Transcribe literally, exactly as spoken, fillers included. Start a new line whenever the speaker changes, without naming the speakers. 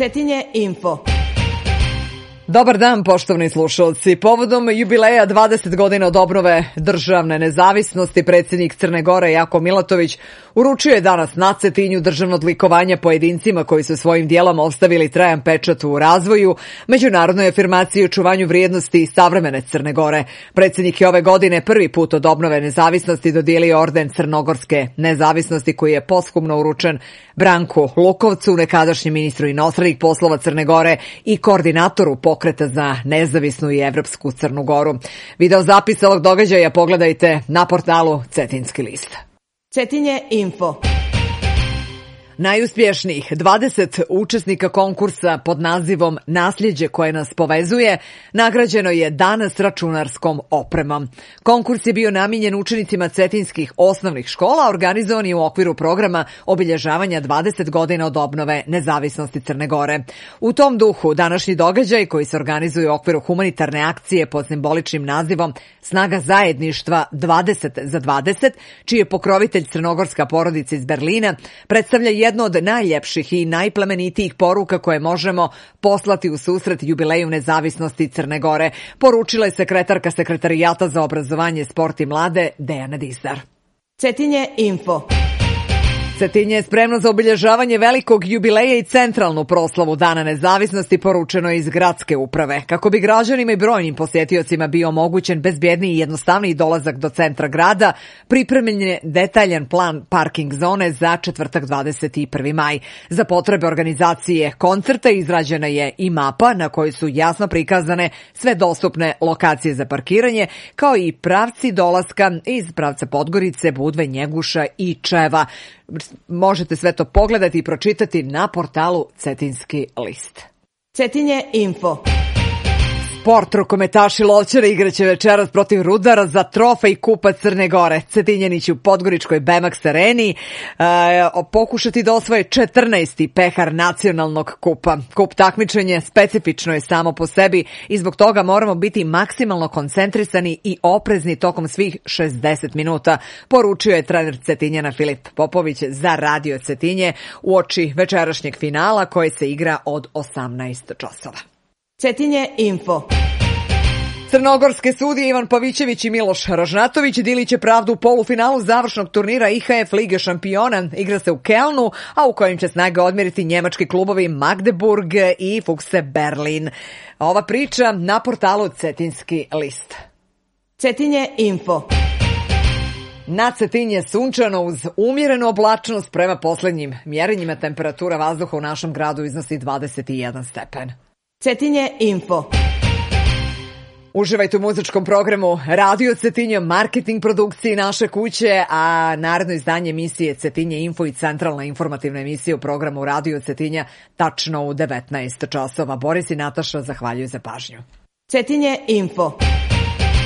Cetinje Info.
Dobar dan, poštovni slušalci. Povodom jubileja dvadeset godina od obnove državne nezavisnosti, predsjednik Crne Gore Jako Milatović uručio je danas na Cetinju državno odlikovanje pojedincima koji su svojim dijelom ostavili trajan pečat u razvoju, međunarodnoj afirmaciji i očuvanju vrijednosti savremene Crne Gore. Predsjednik je ove godine prvi put od obnove nezavisnosti dodijelio orden Crnogorske nezavisnosti koji je posthumno uručen Branku Lukovcu, nekadašnjem ministru inostranih poslova Crne Gore i koordinatoru pokreta za nezavisnu i evropsku Crnu Goru. Video zapis ovog događaja pogledajte na portalu Cetinski list.
Cetinje Info.
Najuspješnijih dvadeset učesnika konkursa pod nazivom Nasljeđe koje nas povezuje nagrađeno je danas računarskom opremom. Konkurs je bio namijenjen učenicima cetinskih osnovnih škola, organizovan je u okviru programa obilježavanja dvadeset godina od obnove nezavisnosti Crne Gore. U tom duhu današnji događaj koji se organizuje u okviru humanitarne akcije pod simboličnim nazivom Snaga zajedništva dvadeset za dvadeset, čiji je pokrovitelj crnogorska porodica iz Berlina, predstavlja jedno od najljepših i najplemenitijih poruka koje možemo poslati u susret jubileju nezavisnosti Crne Gore, poručila je sekretarka Sekretarijata za obrazovanje, sport i mlade Dejana Disar.
Cetinje Info.
Cetinje je spremno za obilježavanje velikog jubileja i centralnu proslavu Dana nezavisnosti, poručeno iz gradske uprave. Kako bi građanima i brojnim posjetiocima bio omogućen bezbjedniji i jednostavniji dolazak do centra grada, pripremljen je detaljan plan parking zone za četvrtak dvadeset prvi maj. Za potrebe organizacije koncerta izrađena je i mapa na kojoj su jasno prikazane sve dostupne lokacije za parkiranje, kao i pravci dolaska iz pravca Podgorice, Budve, Njeguša i Čeva. Možete sve to pogledati i pročitati na portalu Cetinski list.
Cetinje Info.
Sport, rukometaši Lovćara igraće večeras protiv Rudara za trofej Kupa Crne Gore. Cetinjani će u Podgoričkoj Bemax areni e, pokušati da osvoje četrnaesti pehar nacionalnog kupa. Kup takmičenje specifično je samo po sebi i zbog toga moramo biti maksimalno koncentrisani i oprezni tokom svih šezdeset minuta, poručio je trener Cetinjana Filip Popović za Radio Cetinje uoči večerašnjeg finala koje se igra od osamnaest časova.
Cetinje Info.
Crnogorske sudije Ivan Pavićević i Miloš Ražnatović dilit će pravdu u polufinalu završnog turnira I H F Lige šampiona. Igra se u Kelnu, a u kojem će snage odmjeriti njemački klubovi Magdeburg i Fuchse Berlin. Ova priča na portalu Cetinski list.
Cetinje Info.
Na Cetinje sunčano uz umjerenu oblačnost. Prema posljednjim mjerenjima temperatura vazduha u našem gradu iznosi dvadeset jedan stepen.
Cetinje Info.
Uživajte u muzičkom programu Radio Cetinje, marketing produkciji naše kuće, a naredno izdanje emisije Cetinje Info i centralna informativna emisija u programu Radio Cetinja tačno u devetnaest časova. Boris i Nataša zahvaljuju za pažnju.
Cetinje Info.